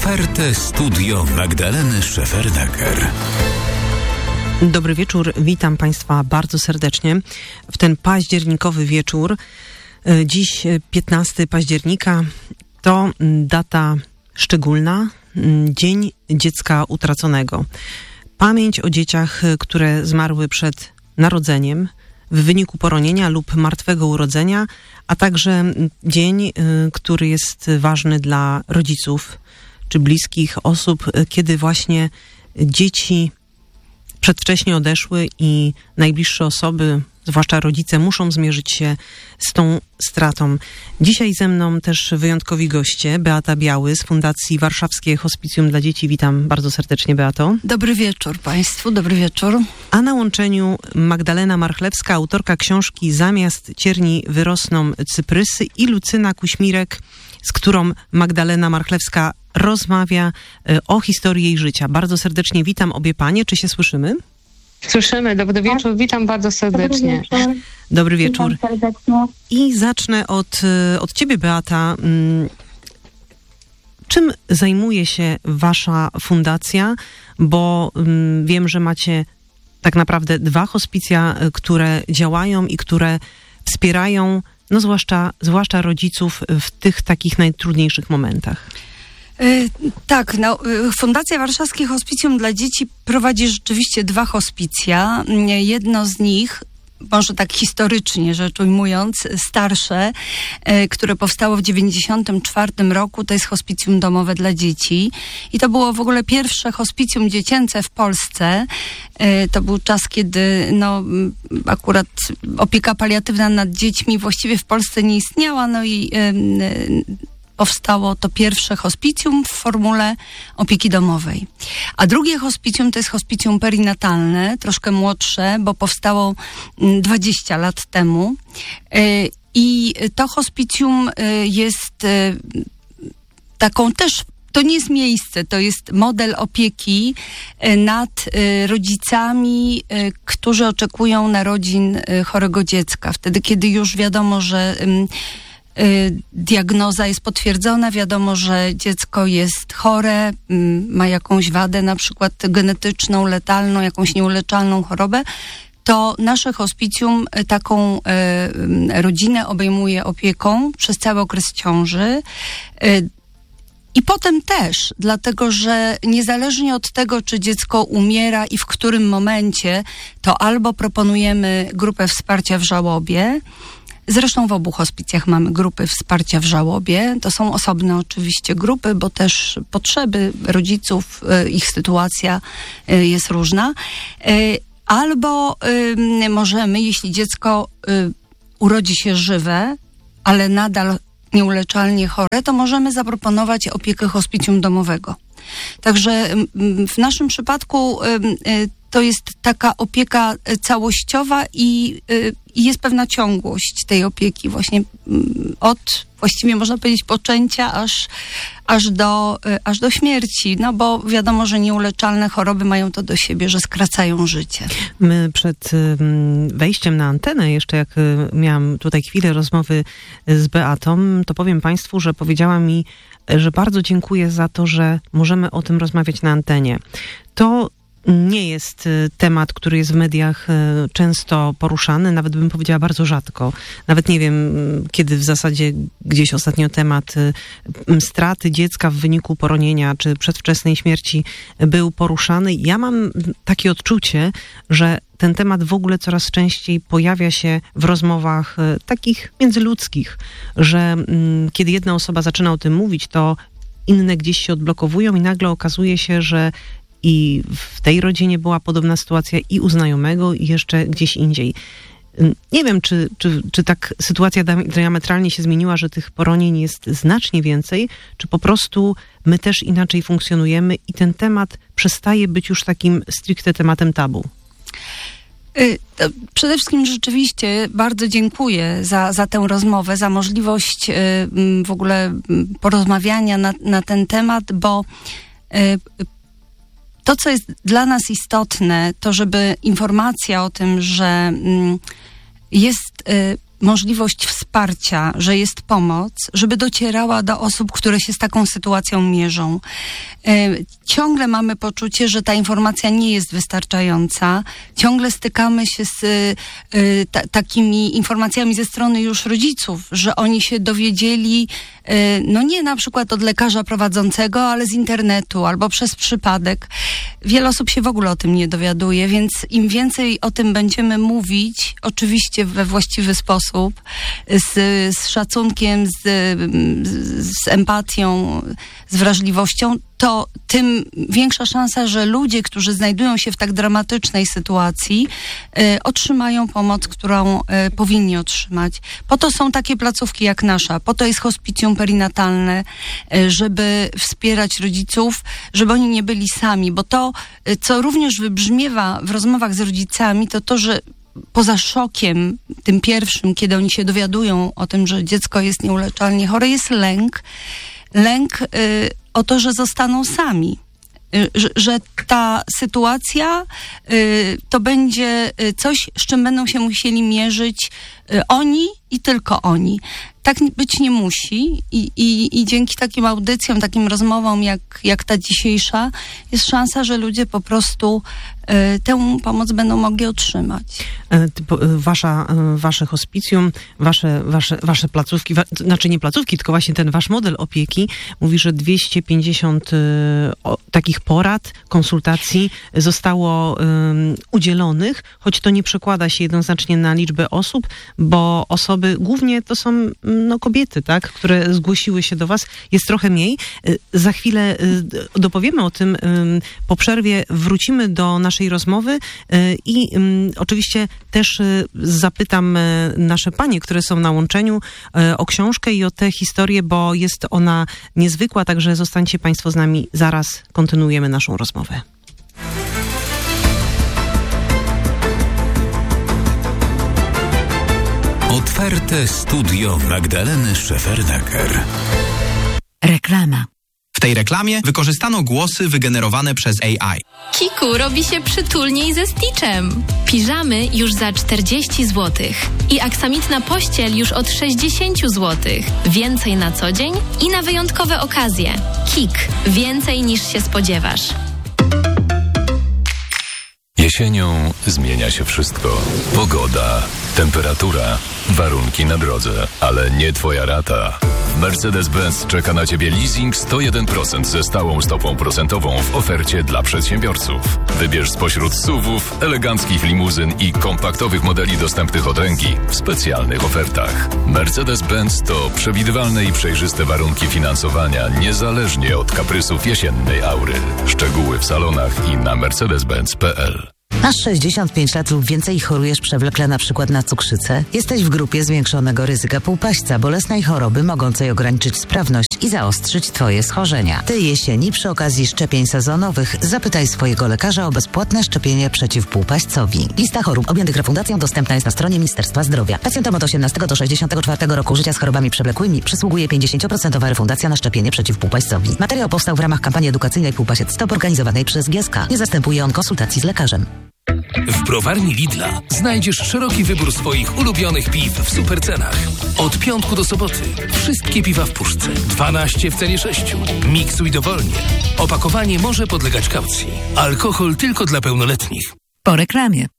Ofertę Studio Magdaleny Szefernaker. Dobry wieczór, witam Państwa bardzo serdecznie w ten październikowy wieczór. Dziś 15 października to data szczególna, Dzień Dziecka Utraconego. Pamięć o dzieciach, które zmarły przed narodzeniem, w wyniku poronienia lub martwego urodzenia, a także dzień, który jest ważny dla rodziców czy bliskich osób, kiedy właśnie dzieci przedwcześnie odeszły i najbliższe osoby, zwłaszcza rodzice, muszą zmierzyć się z tą stratą. Dzisiaj ze mną też wyjątkowi goście. Beata Biały z Fundacji Warszawskie Hospicjum dla Dzieci. Witam bardzo serdecznie, Beato. Dobry wieczór Państwu, dobry wieczór. A na łączeniu Magdalena Marchlewska, autorka książki Zamiast cierni wyrosną cyprysy, i Lucyna Kuśmirek, z którą Magdalena Marchlewska rozmawia o historii jej życia. Bardzo serdecznie witam obie panie. Czy się słyszymy? Słyszymy. Dobry wieczór. Witam bardzo serdecznie. Dobry wieczór. I zacznę od ciebie, Beata. Czym zajmuje się wasza fundacja? Bo wiem, że macie tak naprawdę 2 hospicja, które działają i które wspierają, no zwłaszcza rodziców w tych takich najtrudniejszych momentach. Tak, Fundacja Warszawskie Hospicjum dla Dzieci prowadzi rzeczywiście 2 hospicja. Jedno z nich, może tak historycznie rzecz ujmując, starsze, które powstało w 1994 roku, to jest hospicjum domowe dla dzieci. I to było w ogóle pierwsze hospicjum dziecięce w Polsce. To był czas, kiedy akurat opieka paliatywna nad dziećmi właściwie w Polsce nie istniała, i powstało to pierwsze hospicjum w formule opieki domowej. A drugie hospicjum to jest hospicjum perinatalne, troszkę młodsze, bo powstało 20 lat temu. I to hospicjum jest taką też, to nie jest miejsce, to jest model opieki nad rodzicami, którzy oczekują narodzin chorego dziecka. Wtedy, kiedy już wiadomo, że diagnoza jest potwierdzona, wiadomo, że dziecko jest chore, ma jakąś wadę, na przykład genetyczną, letalną, jakąś nieuleczalną chorobę, to nasze hospicjum taką rodzinę obejmuje opieką przez cały okres ciąży. I potem też, dlatego że niezależnie od tego, czy dziecko umiera i w którym momencie, to albo proponujemy grupę wsparcia w żałobie. Zresztą w obu hospicjach mamy grupy wsparcia w żałobie. To są osobne oczywiście grupy, bo też potrzeby rodziców, ich sytuacja jest różna. Albo możemy, jeśli dziecko urodzi się żywe, ale nadal nieuleczalnie chore, to możemy zaproponować opiekę hospicjum domowego. Także w naszym przypadku to jest taka opieka całościowa i jest pewna ciągłość tej opieki właśnie od, właściwie można powiedzieć, poczęcia aż do śmierci, bo wiadomo, że nieuleczalne choroby mają to do siebie, że skracają życie. My przed wejściem na antenę, jeszcze jak miałam tutaj chwilę rozmowy z Beatą, to powiem Państwu, że powiedziała mi, że bardzo dziękuję za to, że możemy o tym rozmawiać na antenie. To nie jest temat, który jest w mediach często poruszany, nawet bym powiedziała bardzo rzadko. Nawet nie wiem, kiedy w zasadzie gdzieś ostatnio temat straty dziecka w wyniku poronienia czy przedwczesnej śmierci był poruszany. Ja mam takie odczucie, że ten temat w ogóle coraz częściej pojawia się w rozmowach takich międzyludzkich, że kiedy jedna osoba zaczyna o tym mówić, to inne gdzieś się odblokowują i nagle okazuje się, że i w tej rodzinie była podobna sytuacja i u znajomego, i jeszcze gdzieś indziej. Nie wiem, czy tak sytuacja diametralnie się zmieniła, że tych poronień jest znacznie więcej, czy po prostu my też inaczej funkcjonujemy i ten temat przestaje być już takim stricte tematem tabu. Przede wszystkim rzeczywiście bardzo dziękuję za tę rozmowę, za możliwość w ogóle porozmawiania na ten temat, bo to, co jest dla nas istotne, to żeby informacja o tym, że jest możliwość wsparcia, że jest pomoc, żeby docierała do osób, które się z taką sytuacją mierzą. Ciągle mamy poczucie, że ta informacja nie jest wystarczająca. Ciągle stykamy się z takimi informacjami ze strony już rodziców, że oni się dowiedzieli, no nie na przykład od lekarza prowadzącego, ale z internetu albo przez przypadek. Wiele osób się w ogóle o tym nie dowiaduje, więc im więcej o tym będziemy mówić, oczywiście we właściwy sposób, z szacunkiem, z empatią, z wrażliwością, to tym większa szansa, że ludzie, którzy znajdują się w tak dramatycznej sytuacji, otrzymają pomoc, którą powinni otrzymać. Po to są takie placówki jak nasza, po to jest hospicjum perinatalne, żeby wspierać rodziców, żeby oni nie byli sami, bo to, co również wybrzmiewa w rozmowach z rodzicami, to, że poza szokiem, tym pierwszym, kiedy oni się dowiadują o tym, że dziecko jest nieuleczalnie chore, jest lęk o to, że zostaną sami. Że ta sytuacja to będzie coś, z czym będą się musieli mierzyć oni i tylko oni. Tak być nie musi i dzięki takim audycjom, takim rozmowom jak ta dzisiejsza, jest szansa, że ludzie po prostu tę pomoc będą mogli otrzymać. Wasze hospicjum, wasze placówki, znaczy nie placówki, tylko właśnie ten wasz model opieki mówi, że 250 takich porad, konsultacji zostało udzielonych, choć to nie przekłada się jednoznacznie na liczbę osób, bo osoby, głównie to są kobiety, tak, które zgłosiły się do was, jest trochę mniej. Za chwilę dopowiemy o tym. Po przerwie wrócimy do naszej rozmowy i oczywiście też zapytam nasze panie, które są na łączeniu, o książkę i o tę historię, bo jest ona niezwykła, także zostańcie państwo z nami. Zaraz kontynuujemy naszą rozmowę. Otwarte studio Magdaleny Szefernaker. Reklama. W tej reklamie wykorzystano głosy wygenerowane przez AI. Kiku robi się przytulniej ze Stitchem. Piżamy już za 40 zł. I aksamitna pościel już od 60 zł. Więcej na co dzień i na wyjątkowe okazje. Kik. Więcej niż się spodziewasz. Jesienią zmienia się wszystko. Pogoda, temperatura, warunki na drodze, ale nie twoja rata. Mercedes-Benz czeka na Ciebie leasing 101% ze stałą stopą procentową w ofercie dla przedsiębiorców. Wybierz spośród SUV-ów, eleganckich limuzyn i kompaktowych modeli dostępnych od ręki w specjalnych ofertach. Mercedes-Benz to przewidywalne i przejrzyste warunki finansowania niezależnie od kaprysów jesiennej aury. Szczegóły w salonach i na mercedes-benz.pl. Masz 65 lat lub więcej i chorujesz przewlekle na przykład na cukrzycę? Jesteś w grupie zwiększonego ryzyka półpaśćca, bolesnej choroby mogącej ograniczyć sprawność i zaostrzyć Twoje schorzenia. Tej jesieni przy okazji szczepień sezonowych zapytaj swojego lekarza o bezpłatne szczepienie przeciw półpaśćcowi. Lista chorób objętych refundacją dostępna jest na stronie Ministerstwa Zdrowia. Pacjentom od 18 do 64 roku życia z chorobami przewlekłymi przysługuje 50% refundacja na szczepienie przeciw półpaśćcowi. Materiał powstał w ramach kampanii edukacyjnej Półpasiec Stop organizowanej przez GSK. Nie zastępuje on konsultacji z lekarzem. W browarni Lidla znajdziesz szeroki wybór swoich ulubionych piw w supercenach. Od piątku do soboty wszystkie piwa w puszce. 12 w cenie 6. Miksuj dowolnie. Opakowanie może podlegać kaucji. Alkohol tylko dla pełnoletnich. Po reklamie.